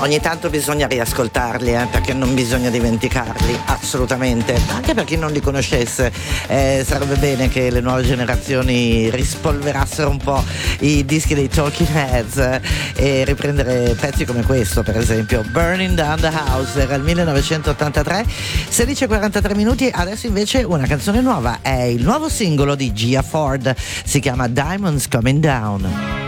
ogni tanto bisogna riascoltarli, perché non bisogna dimenticarli, assolutamente, anche per chi non li conoscesse. Sarebbe bene che le nuove generazioni rispolverassero un po' i dischi dei Talking Heads e riprendere pezzi come questo, per esempio Burning Down the House, era il 1983. 16:43 minuti. Adesso invece una canzone nuova, è il nuovo singolo di Gia Ford, si chiama Diamonds Coming Down.